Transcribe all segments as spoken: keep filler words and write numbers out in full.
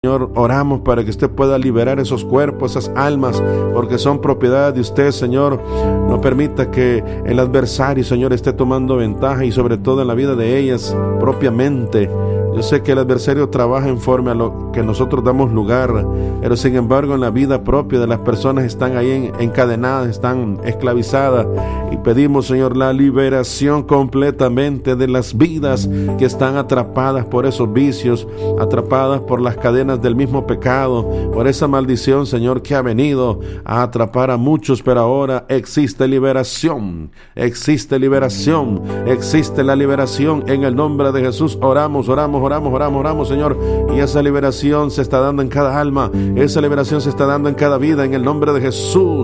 Señor, oramos para que usted pueda liberar esos cuerpos, esas almas, porque son propiedad de usted, Señor. No permita que el adversario, Señor, esté tomando ventaja y sobre todo en la vida de ellas propiamente. Yo sé que el adversario trabaja en forma a lo que nosotros damos lugar, pero sin embargo en la vida propia de las personas están ahí en, encadenadas, están esclavizadas, y pedimos, Señor, la liberación completamente de las vidas que están atrapadas por esos vicios, atrapadas por las cadenas del mismo pecado, por esa maldición, Señor, que ha venido a atrapar a muchos, pero ahora existe liberación, existe liberación, existe la liberación en el nombre de Jesús. Oramos, oramos, oramos, oramos, oramos, Señor, y esa liberación se está dando en cada alma, esa liberación se está dando en cada vida, en el nombre de Jesús,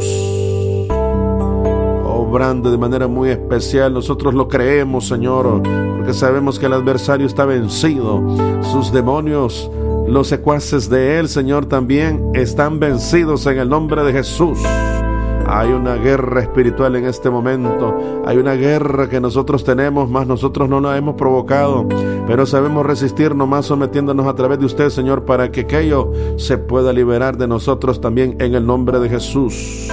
obrando de manera muy especial. Nosotros lo creemos, Señor, porque sabemos que el adversario está vencido, sus demonios, los secuaces de él, Señor, también están vencidos en el nombre de Jesús. Hay una guerra espiritual en este momento, hay una guerra que nosotros tenemos, más nosotros no la hemos provocado, pero sabemos resistir nomás sometiéndonos a través de usted, Señor, para que aquello se pueda liberar de nosotros también en el nombre de Jesús.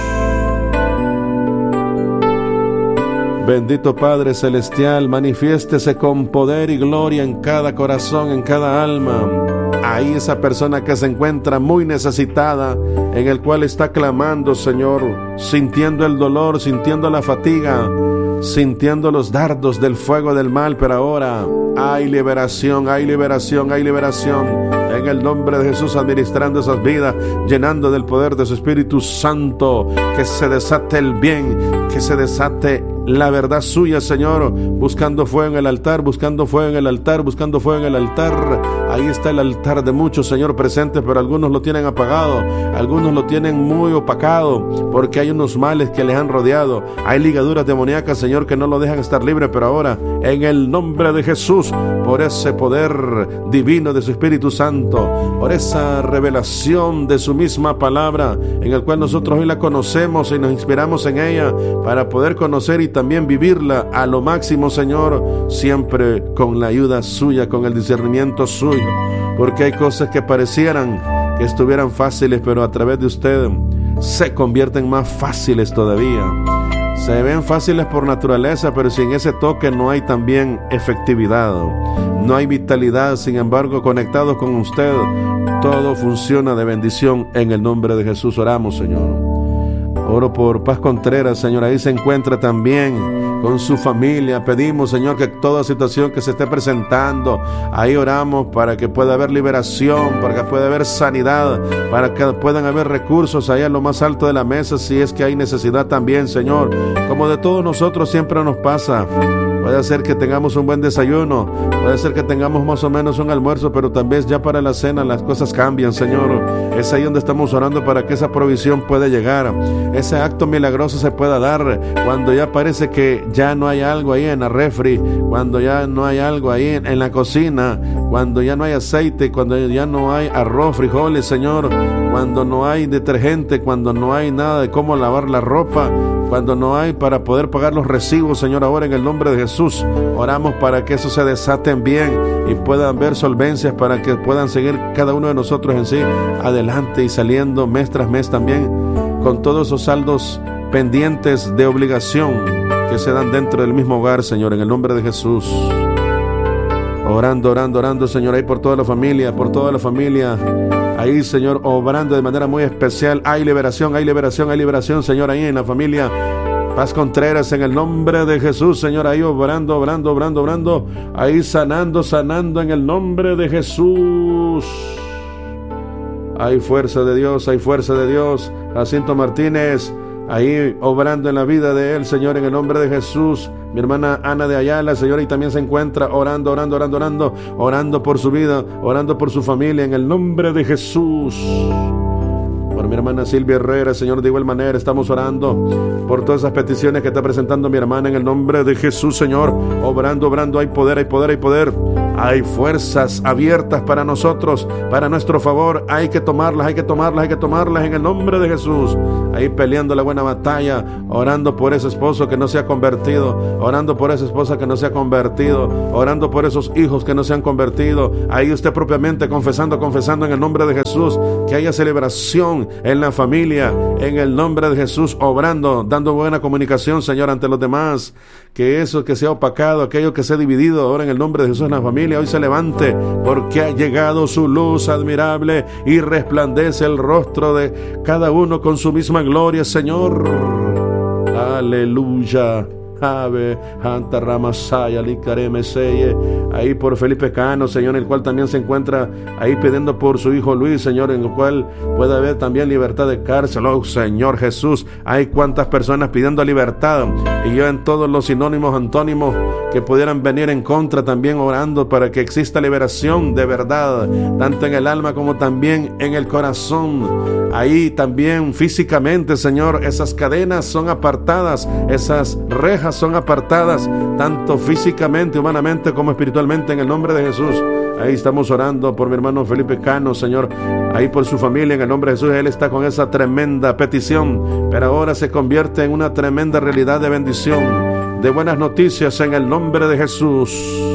Bendito Padre Celestial, manifiéstese con poder y gloria en cada corazón, en cada alma. Ahí esa persona que se encuentra muy necesitada, en el cual está clamando, Señor, sintiendo el dolor, sintiendo la fatiga, sintiendo los dardos del fuego del mal, pero ahora hay liberación, hay liberación, hay liberación. En el nombre de Jesús, administrando esas vidas, llenando del poder de su Espíritu Santo, que se desate el bien, que se desate la verdad suya, Señor, buscando fuego en el altar, buscando fuego en el altar, buscando fuego en el altar. Ahí está el altar de muchos, Señor, presentes, pero algunos lo tienen apagado, algunos lo tienen muy opacado, porque hay unos males que les han rodeado, hay ligaduras demoníacas, Señor, que no lo dejan estar libre, pero ahora, en el nombre de Jesús, por ese poder divino de su Espíritu Santo, por esa revelación de su misma palabra, en el cual nosotros hoy la conocemos y nos inspiramos en ella, para poder conocer y también vivirla a lo máximo, Señor, siempre con la ayuda suya, con el discernimiento suyo, porque hay cosas que parecieran que estuvieran fáciles, pero a través de usted se convierten más fáciles todavía. Se ven fáciles por naturaleza, pero sin ese toque no hay también efectividad, no hay vitalidad. Sin embargo, conectados con usted, todo funciona de bendición. En el nombre de Jesús oramos, Señor. Oro por Paz Contreras, Señor, ahí se encuentra también con su familia. Pedimos, Señor, que toda situación que se esté presentando, ahí oramos para que pueda haber liberación, para que pueda haber sanidad, para que puedan haber recursos ahí a lo más alto de la mesa, si es que hay necesidad también, Señor. Como de todos nosotros siempre nos pasa, puede ser que tengamos un buen desayuno, puede ser que tengamos más o menos un almuerzo, pero tal vez ya para la cena las cosas cambian, Señor. Es ahí donde estamos orando para que esa provisión pueda llegar, ese acto milagroso se pueda dar cuando ya parece que ya no hay algo ahí en la refri, cuando ya no hay algo ahí en, en la cocina, cuando ya no hay aceite, cuando ya no hay arroz, frijoles, Señor, cuando no hay detergente, cuando no hay nada de cómo lavar la ropa, cuando no hay para poder pagar los recibos, Señor. Ahora en el nombre de Jesús oramos para que eso se desaten bien y puedan ver solvencias, para que puedan seguir cada uno de nosotros en sí adelante y saliendo mes tras mes también con todos esos saldos pendientes de obligación que se dan dentro del mismo hogar, Señor, en el nombre de Jesús. Orando, orando, orando, Señor, ahí por toda la familia, por toda la familia. Ahí, Señor, obrando de manera muy especial. Hay liberación, hay liberación, hay liberación, Señor, ahí en la familia Paz Contreras, en el nombre de Jesús, Señor, ahí obrando, obrando, obrando, obrando, ahí sanando, sanando en el nombre de Jesús. Hay fuerza de Dios, hay fuerza de Dios. Jacinto Martínez, ahí obrando en la vida de él, Señor, en el nombre de Jesús. Mi hermana Ana de Ayala, Señor, y también se encuentra orando, orando, orando, orando, orando por su vida, orando por su familia, en el nombre de Jesús. Por mi hermana Silvia Herrera, Señor, de igual manera estamos orando por todas esas peticiones que está presentando mi hermana, en el nombre de Jesús, Señor, obrando, obrando, hay poder, hay poder, hay poder. Hay fuerzas abiertas para nosotros, para nuestro favor. Hay que tomarlas, hay que tomarlas, hay que tomarlas en el nombre de Jesús. Ahí peleando la buena batalla, orando por ese esposo que no se ha convertido, orando por esa esposa que no se ha convertido, orando por esos hijos que no se han convertido. Ahí usted propiamente confesando, confesando en el nombre de Jesús, que haya celebración en la familia, en el nombre de Jesús, obrando, dando buena comunicación, Señor, ante los demás. Que eso que se ha opacado, aquello que se ha dividido, ahora en el nombre de Jesús en la familia, hoy se levante, porque ha llegado su luz admirable y resplandece el rostro de cada uno con su misma gloria, Señor. Aleluya. Ave, Anta Ramasaya, Licareme Seye, ahí por Felipe Cano, Señor, el cual también se encuentra ahí pidiendo por su hijo Luis, Señor, en el cual puede haber también libertad de cárcel. Oh, Señor Jesús, hay cuantas personas pidiendo libertad, y yo en todos los sinónimos, antónimos que pudieran venir en contra, también orando para que exista liberación de verdad, tanto en el alma como también en el corazón. Ahí también físicamente, Señor, esas cadenas son apartadas, esas rejas son apartadas, tanto físicamente, humanamente como espiritualmente, en el nombre de Jesús. Ahí estamos orando por mi hermano Felipe Cano, Señor, ahí por su familia, en el nombre de Jesús. Él está con esa tremenda petición, pero ahora se convierte en una tremenda realidad de bendición, de buenas noticias, en el nombre de Jesús.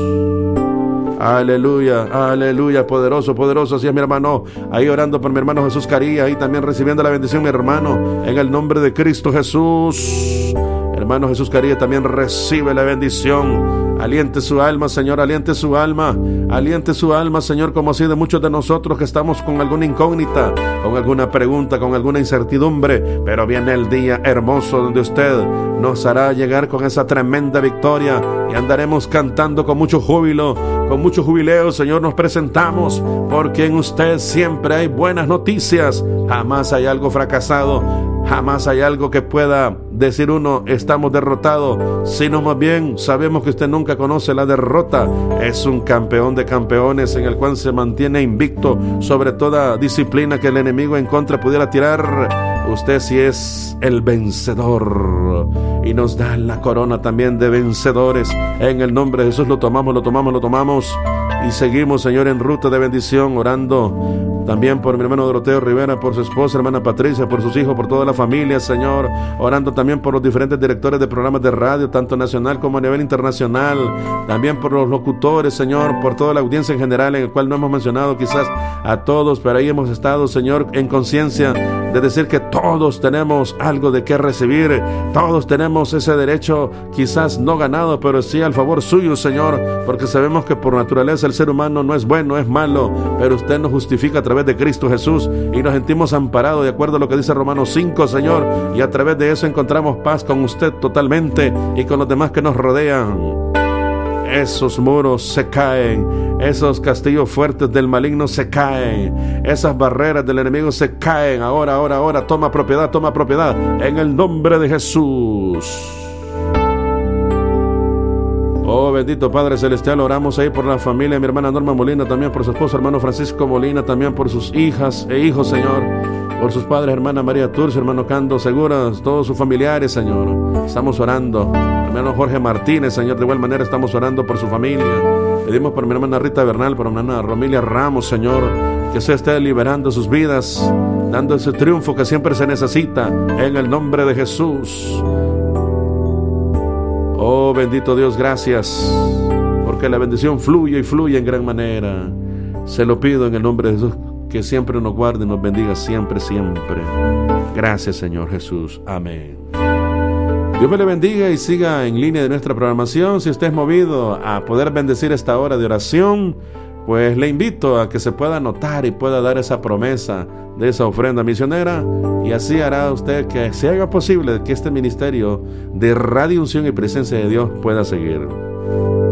Aleluya, aleluya, poderoso, poderoso. Así es, mi hermano, ahí orando por mi hermano Jesús Caría, ahí también recibiendo la bendición, mi hermano, en el nombre de Cristo Jesús. Hermano Jesús Caría también recibe la bendición. Aliente su alma, Señor, aliente su alma, aliente su alma, Señor, como así de muchos de nosotros que estamos con alguna incógnita, con alguna pregunta, con alguna incertidumbre, pero viene el día hermoso donde usted nos hará llegar con esa tremenda victoria y andaremos cantando con mucho júbilo, con mucho jubileo. Señor, nos presentamos porque en usted siempre hay buenas noticias, jamás hay algo fracasado, jamás hay algo que pueda decir uno, estamos derrotados, sino más bien sabemos que usted nunca conoce la derrota. Es un campeón de campeones en el cual se mantiene invicto sobre toda disciplina que el enemigo en contra pudiera tirar. Usted sí es el vencedor y nos da la corona también de vencedores. En el nombre de Jesús lo tomamos, lo tomamos, lo tomamos y seguimos, Señor, en ruta de bendición, orando también por mi hermano Doroteo Rivera, por su esposa, hermana Patricia, por sus hijos, por toda la familia, Señor. Orando también por los diferentes directores de programas de radio, tanto nacional como a nivel internacional. También por los locutores, Señor, por toda la audiencia en general, en el cual no hemos mencionado quizás a todos, pero ahí hemos estado, Señor, en conciencia de decir que todos tenemos algo de qué recibir. Todos tenemos ese derecho, quizás no ganado, pero sí al favor suyo, Señor, porque sabemos que por naturaleza el ser humano no es bueno, es malo, pero usted nos justifica a través de Cristo Jesús y nos sentimos amparados de acuerdo a lo que dice Romanos cinco, Señor, y a través de eso encontramos paz con usted totalmente y con los demás que nos rodean. Esos muros se caen, esos castillos fuertes del maligno se caen, esas barreras del enemigo se caen. Ahora, ahora, ahora, toma propiedad, toma propiedad en el nombre de Jesús. Oh, bendito Padre Celestial, oramos ahí por la familia de mi hermana Norma Molina, también por su esposo, hermano Francisco Molina, también por sus hijas e hijos, Señor, por sus padres, hermana María Turcio, hermano Cando Seguras, todos sus familiares, Señor. Estamos orando, hermano Jorge Martínez, Señor, de igual manera estamos orando por su familia. Pedimos por mi hermana Rita Bernal, por mi hermana Romilia Ramos, Señor, que se esté liberando sus vidas, dando ese triunfo que siempre se necesita, en el nombre de Jesús. Oh, bendito Dios, gracias, porque la bendición fluye y fluye en gran manera. Se lo pido en el nombre de Jesús, que siempre nos guarde y nos bendiga siempre, siempre. Gracias, Señor Jesús. Amén. Dios me le bendiga y siga en línea de nuestra programación. Si usted es movido a poder bendecir esta hora de oración, pues le invito a que se pueda anotar y pueda dar esa promesa de esa ofrenda misionera, y así hará usted que se haga posible que este ministerio de Radio Unción y Presencia de Dios pueda seguir.